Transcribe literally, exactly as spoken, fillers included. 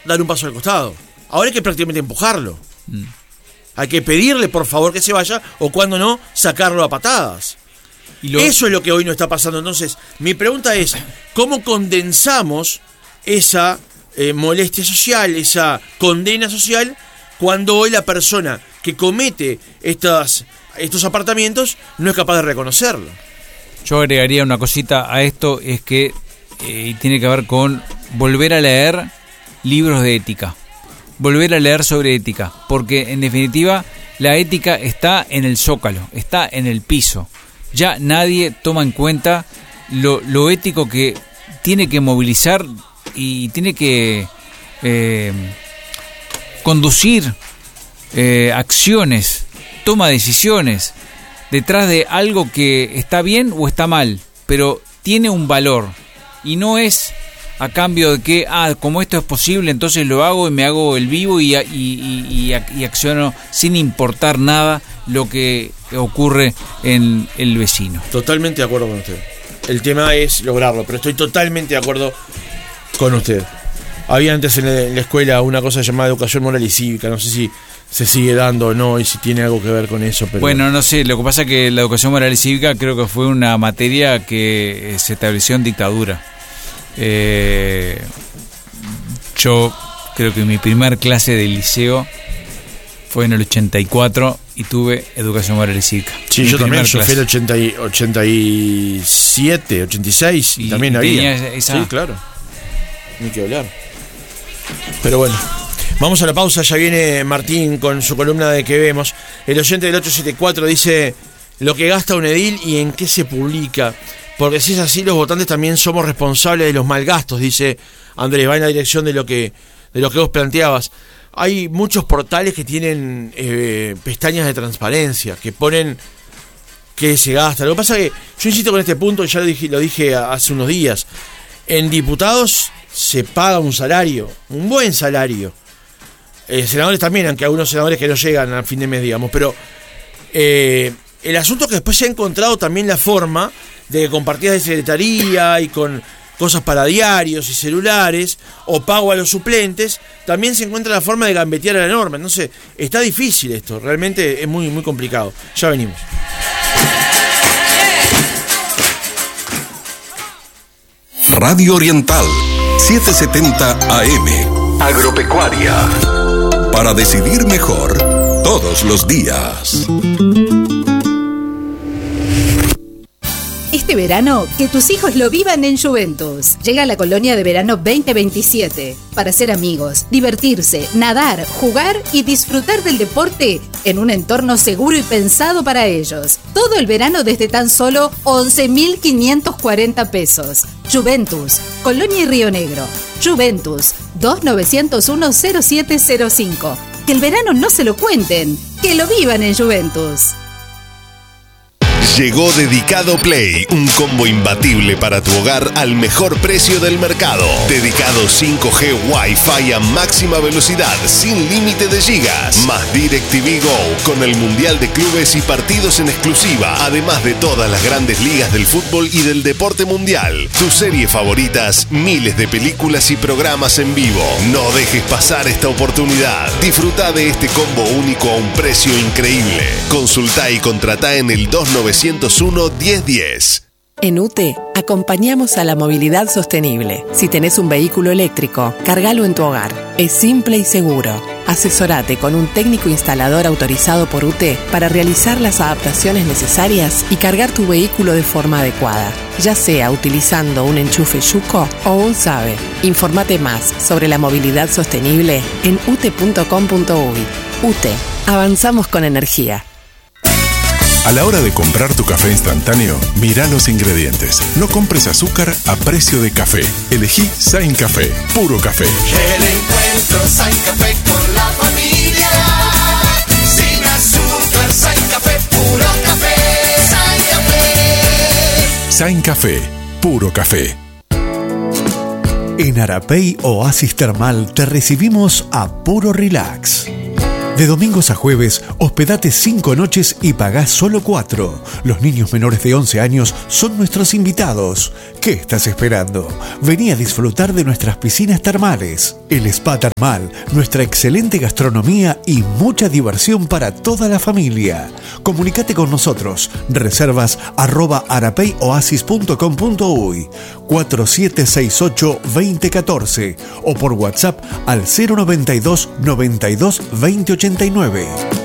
dar un paso al costado. Ahora hay que prácticamente empujarlo. Mm. Hay que pedirle por favor que se vaya, o cuando no, sacarlo a patadas. Y lo... Eso es lo que hoy no está pasando. Entonces, mi pregunta es, ¿cómo condensamos esa eh, molestia social, esa condena social, cuando hoy la persona que comete estas, estos apartamientos no es capaz de reconocerlo? Yo agregaría una cosita a esto, es que eh, tiene que ver con volver a leer libros de ética. Volver a leer sobre ética, porque en definitiva la ética está en el zócalo, está en el piso. Ya nadie toma en cuenta lo, lo ético que tiene que movilizar y tiene que eh, conducir eh, acciones, toma decisiones detrás de algo que está bien o está mal, pero tiene un valor y no es a cambio de que, ah, como esto es posible, entonces lo hago y me hago el vivo y, y, y, y, y acciono sin importar nada lo que ocurre en el vecino. Totalmente de acuerdo con usted. El tema es lograrlo, pero estoy totalmente de acuerdo con usted. Había antes en la, en la escuela una cosa llamada educación moral y cívica, no sé si se sigue dando o no y si tiene algo que ver con eso. Pero... Bueno, no sé, lo que pasa es que la educación moral y cívica creo que fue una materia que se estableció en dictadura. Eh, yo creo que mi primer clase de liceo fue en el ochenta y cuatro y tuve educación moral y cívica. Sí, mi yo también, yo clase. fui en el ochenta y, ochenta y siete, ochenta y seis y, y también había. Esa... Sí, claro. Ni que hablar. Pero bueno, vamos a la pausa, ya viene Martín con su columna de Que Vemos. El oyente del ocho siete cuatro dice lo que gasta un edil y en qué se publica. Porque si es así, los votantes también somos responsables de los malgastos, dice Andrés, va en la dirección de lo que de lo que vos planteabas. Hay muchos portales que tienen eh, pestañas de transparencia, que ponen qué se gasta. Lo que pasa es que yo insisto con este punto, ya lo dije, lo dije hace unos días, en diputados se paga un salario, un buen salario. Eh, senadores también, aunque algunos senadores que no llegan a fin de mes, digamos, pero eh, el asunto es que después se ha encontrado también la forma de compartidas de secretaría y con cosas para diarios y celulares o pago a los suplentes, también se encuentra la forma de gambetear a la norma. Entonces está difícil esto, realmente es muy muy complicado. Ya venimos. Radio Oriental setecientos setenta A M Agropecuaria, para decidir mejor todos los días. Este verano, que tus hijos lo vivan en Juventus. Llega la colonia de verano veinte veintisiete para ser amigos, divertirse, nadar, jugar y disfrutar del deporte en un entorno seguro y pensado para ellos. Todo el verano desde tan solo once mil quinientos cuarenta pesos. Juventus, Colonia y Río Negro. Juventus, dos nueve cero uno cero siete cero cinco. Que el verano no se lo cuenten, que lo vivan en Juventus. Llegó Dedicado Play, un combo imbatible para tu hogar al mejor precio del mercado. Dedicado cinco G Wi-Fi a máxima velocidad, sin límite de gigas. Más DirecTV Go, con el Mundial de Clubes y partidos en exclusiva. Además de todas las grandes ligas del fútbol y del deporte mundial. Tus series favoritas, miles de películas y programas en vivo. No dejes pasar esta oportunidad. Disfruta de este combo único a un precio increíble. Consulta y contrata en el dos nueve uno, diez diez. En U T E acompañamos a la movilidad sostenible. Si tenés un vehículo eléctrico, cargalo en tu hogar. Es simple y seguro. Asesorate con un técnico instalador autorizado por U T E para realizar las adaptaciones necesarias y cargar tu vehículo de forma adecuada, ya sea utilizando un enchufe Yuco o un S A B E. Informate más sobre la movilidad sostenible en u t e punto com punto u y. U T E, avanzamos con energía. A la hora de comprar tu café instantáneo, mirá los ingredientes. No compres azúcar a precio de café. Elegí Sain Café, puro café. El encuentro Sain Café con la familia. Sin azúcar, Sain Café, puro café. Sain Café. Sain Café, puro café. En Arapey Oasis Termal te recibimos a puro relax. De domingos a jueves, hospedate cinco noches y pagás solo cuatro. Los niños menores de once años son nuestros invitados. ¿Qué estás esperando? Vení a disfrutar de nuestras piscinas termales, el spa termal, nuestra excelente gastronomía y mucha diversión para toda la familia. Comunicate con nosotros. Reservas arroba arapeyoasis punto com punto uy cuatro siete seis ocho, dos cero uno cuatro o por WhatsApp al cero noventa y dos, noventa y dos, veinte ochenta y nueve.